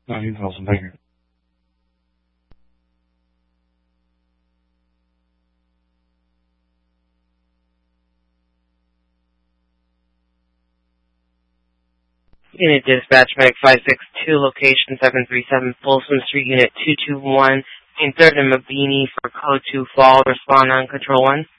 No, he's awesome. Thank you. Unit Dispatch Mag 562, location 737 Folsom Street, Unit 221, in 3rd and Mabini for Code 2 Fall. Respond on Control 1.